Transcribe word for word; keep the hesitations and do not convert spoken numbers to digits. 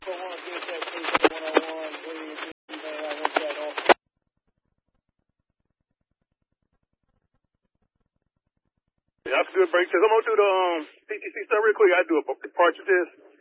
I want to get that case one oh one, please. You know, I want that off. Yeah, that's a good break test. I'm gonna do the um, P T C stuff real quick. I do a departure test.